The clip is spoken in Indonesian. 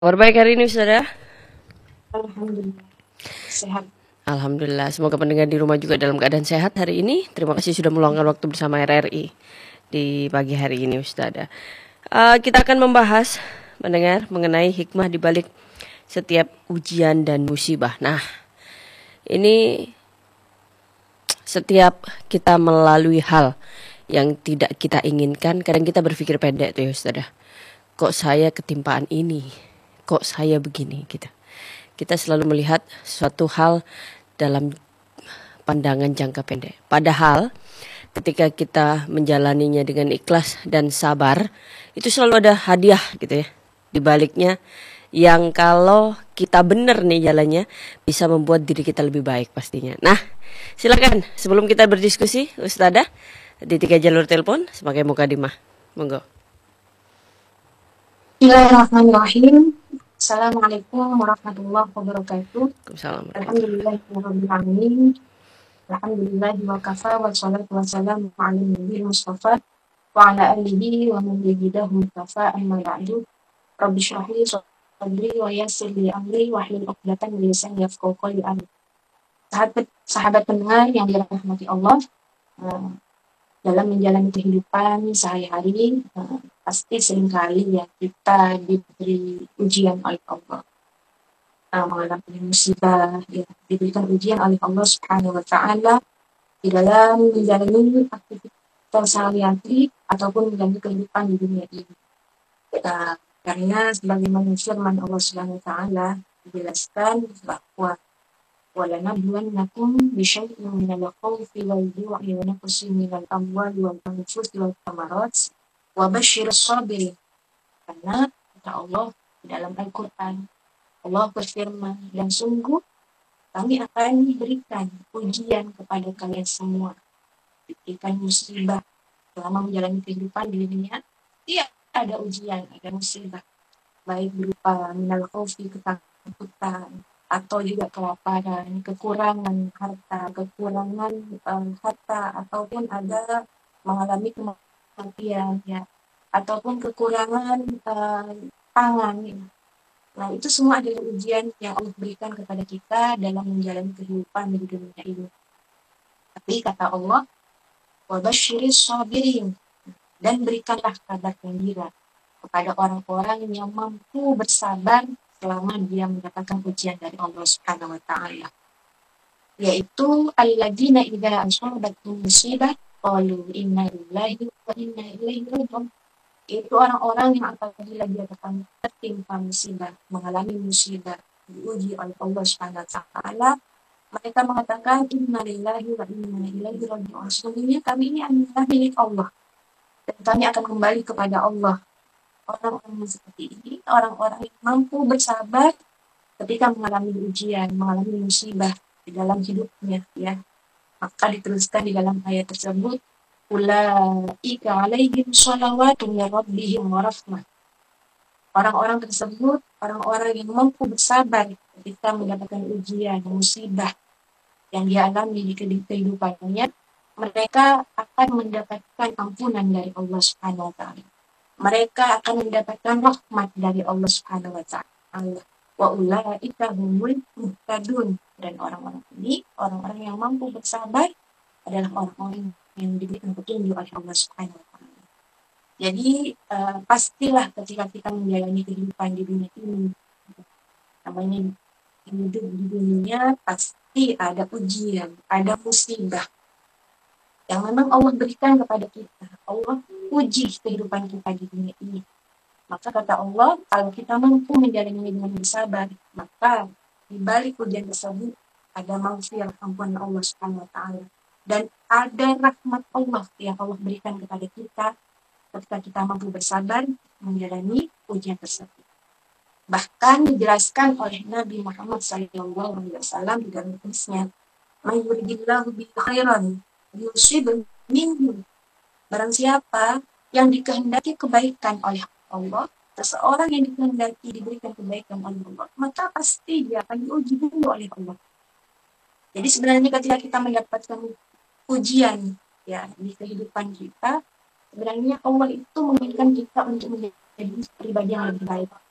Kabar baik hari ini, saudara? Alhamdulillah, sehat. Alhamdulillah, semoga pendengar di rumah juga dalam keadaan sehat hari ini. Terima kasih sudah meluangkan waktu bersama RRI di pagi hari ini, saudara. Kita akan membahas, mendengar mengenai hikmah di balik setiap ujian dan musibah. Nah, ini setiap kita melalui hal yang tidak kita inginkan, kadang kita berpikir pendek tuh ya, saudara. Kok saya ketimpaan ini? Kok saya begini gitu. Kita selalu melihat suatu hal dalam pandangan jangka pendek. Padahal ketika kita menjalaninya dengan ikhlas dan sabar, itu selalu ada hadiah gitu ya. Di baliknya yang kalau kita benar nih jalannya bisa membuat diri kita lebih baik pastinya. Nah, silakan sebelum kita berdiskusi, Ustazah, di 3 jalur telepon sebagai mukadimah. Monggo. Bismillahirrahmanirrahim. Assalamualaikum warahmatullahi wabarakatuh. Waalaikumsalam warahmatullahi. Alhamdulillahirabbil alamin. Alhamdulillahi wa kafa wa salatu wa salamu ala nabiyil mustafa wa ala alihi wa man yahidahu kafa amma ba'du. Rabbi shrah li sadri wa yassir li amri wa hlul 'uqdatam min lisani yafqahu qawli. Sahabat pendengar yang dirahmati Allah, eh, dalam menjalani kehidupan sehari-hari, pasti seringkali ya kita diberi ujian oleh Allah, mengalami musibah, ya, diberikan ujian oleh Allah Subhanahu wa Ta'ala di dalam menjalani aktivitas sehari-hari ataupun menjalani kehidupan di dunia ini. Karena sebagaimana firman Allah Subhanahu wa Ta'ala dijelaskan bahwa وَلَنَبْلُوَنَّكُمْ بِشَيْءٍ مِنَ الْخَوْفِ وَالْجُوعِ وَنَقْصٍ مِنَ الْأَمْوَالِ وَالْأَنفُسِ وَالثَّمَرَاتِ وَبَشِّرِ الصَّابِرِينَ. Karena kata Allah di dalam Al-Quran, Allah berfirman, dan sungguh kami akan berikan ujian kepada kalian semua, diberikan musibah selama menjalani kehidupan di dunia. Iya, ada ujian, ada musibah, baik berupa minal khaufi, ketakutan, atau juga kelaparan, kekurangan harta, ataupun ada mengalami kematian, ya, ataupun kekurangan pangan. Ya. Nah, itu semua adalah ujian yang Allah berikan kepada kita dalam menjalani kehidupan di dunia ini. Tapi kata Allah, wabashiris sabirin, dan berikanlah kabar gembira kepada orang-orang yang mampu bersabar selama dia mendapatkan ujian dari Allah Subhanahu wa Ta'ala. Yaitu alladzina idza asabatuhum musibah qalu inna lillahi wa inna ilaihi raji'un. Itu orang-orang yang apabila dia tertimpa musibah, mengalami musibah, diuji oleh Allah Subhanahu wa Ta'ala, mereka mengatakan inna lillahi wa inna ilaihi raji'un. Sesungguhnya kami ini adalah milik Allah dan kami akan kembali kepada Allah. Orang-orang seperti ini, orang-orang yang mampu bersabar ketika mengalami ujian, mengalami musibah di dalam hidupnya, ya. Maka diteruskan di dalam ayat tersebut, ulaika alaihim shalawatun min rabbihim wa rahmah. Orang-orang tersebut, orang-orang yang mampu bersabar ketika mendapatkan ujian, musibah yang dia alami di kehidupannya, mereka akan mendapatkan ampunan dari Allah Subhanahu wa Ta'ala. Mereka akan mendapatkan rahmat dari Allah Subhanahu wa Ta'ala. Wa ulaika humul muhtadun. Dan orang-orang ini, orang-orang yang mampu bersabar adalah orang-orang yang diberikan petunjuk oleh Allah Subhanahu wa Ta'ala. Jadi pastilah ketika kita menjalani kehidupan di dunia ini, namanya hidup di dunia, pasti ada ujian, ada musibah yang memang Allah berikan kepada kita. Allah uji kehidupan kita di dunia ini. Maka kata Allah, kalau kita mampu menjalani dengan bersabar, maka di balik ujian tersebut ada maghfirah, ampunan Allah Subhanahu wa Ta'ala. Dan ada rahmat Allah yang Allah berikan kepada kita ketika kita mampu bersabar menjalani ujian tersebut. Bahkan dijelaskan oleh Nabi Muhammad SAW di dalam hadisnya, "Man yuridillahu bihi khairan yusib minhu." Barang siapa yang dikehendaki kebaikan oleh Allah, seseorang yang dikehendaki diberikan kebaikan oleh Allah, maka pasti dia akan diuji dulu oleh Allah. Jadi sebenarnya ketika kita mendapatkan ujian, ya, di kehidupan kita, sebenarnya Allah itu menginginkan kita untuk menjadi pribadi yang lebih baik.